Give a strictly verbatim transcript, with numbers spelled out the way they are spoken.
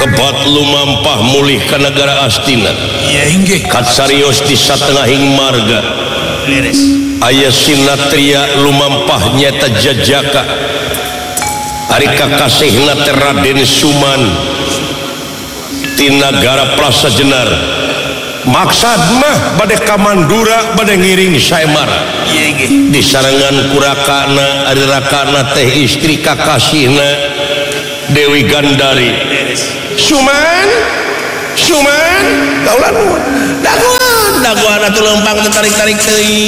kebat lumampah mulih ke negara Astina. Iya inggih. Katsarios di satengahing marga. Leres. Aya sinatria lumampah nyata Jajaka. Ari kakasihna teh Raden Suman ti nagara Prasajenar. Maksad mah bade ka Mandura bade ngiring Saemara. Iya inggih. Di sarangan kurakana ari rakana teh istri kakasihna Dewi Gandari. Suman, Suman, kaulah nuhun. Daguan, daguan atuh lempang tarik-tarik teuing.